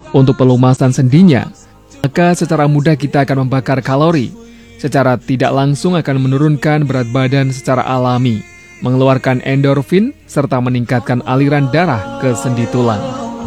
untuk pelumasan sendinya, maka secara mudah kita akan membakar kalori. Secara tidak langsung akan menurunkan berat badan secara alami, mengeluarkan endorfin, serta meningkatkan aliran darah ke sendi tulang.